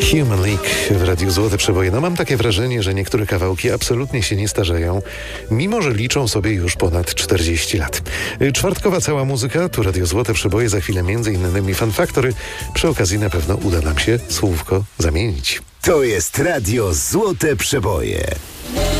Human League w Radiu Złote Przeboje. No mam takie wrażenie, że niektóre kawałki absolutnie się nie starzeją, mimo że liczą sobie już ponad 40 lat. Czwartkowa cała muzyka, tu Radio Złote Przeboje, za chwilę m.in. Fun Factory. Przy okazji na pewno uda nam się słówko zamienić. To jest Radio Złote Przeboje.